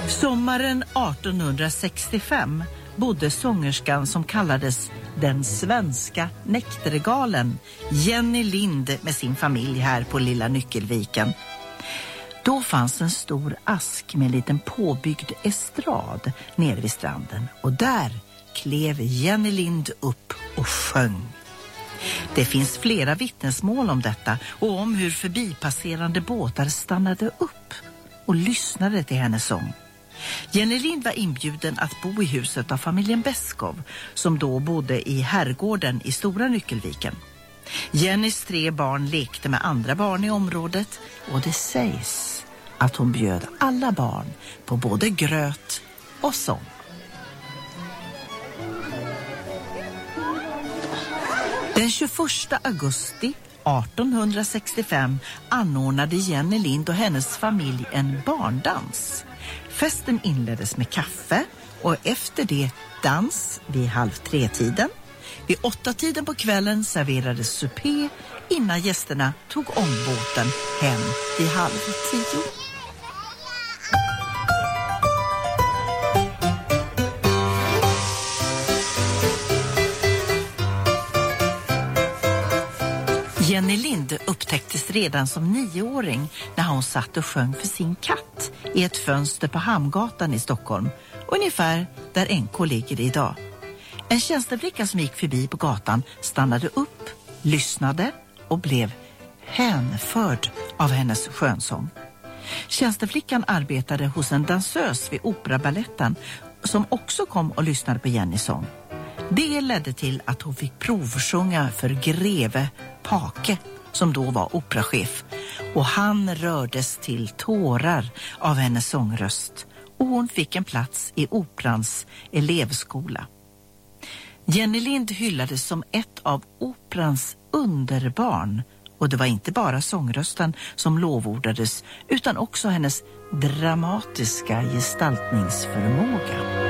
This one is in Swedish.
Sommaren 1865 bodde sångerskan som kallades den svenska näktergalen, Jenny Lind, med sin familj här på Lilla Nyckelviken. Då fanns en stor ask med en liten påbyggd estrad nere vid stranden, och där klev Jenny Lind upp och sjöng. Det finns flera vittnesmål om detta och om hur förbipasserande båtar stannade upp och lyssnade till hennes sång. Jenny Lind var inbjuden att bo i huset av familjen Beskow, som då bodde i herrgården i Stora Nyckelviken. Jennys 3 barn lekte med andra barn i området, och det sägs att hon bjöd alla barn på både gröt och sång. Den 21 augusti 1865 anordnade Jenny Lind och hennes familj en barndans. Festen inleddes med kaffe och efter det dans vid 2:30. Vid 8-tiden på kvällen serverades supé innan gästerna tog ombåten hem vid 9:30. Jenny Lind upptäcktes redan som 9-åring när hon satt och sjöng för sin katt i ett fönster på Hamngatan i Stockholm, ungefär där NK ligger idag. En tjänsteflicka som gick förbi på gatan stannade upp, lyssnade och blev hänförd av hennes skönsång. Tjänsteflickan arbetade hos en dansös vid Operabaletten som också kom och lyssnade på Jennys sång. Det ledde till att hon fick provsjunga för greve Pake, som då var operachef, och han rördes till tårar av hennes sångröst, och hon fick en plats i operans elevskola. Jenny Lind hyllades som ett av operans underbarn, och det var inte bara sångrösten som lovordades utan också hennes dramatiska gestaltningsförmåga.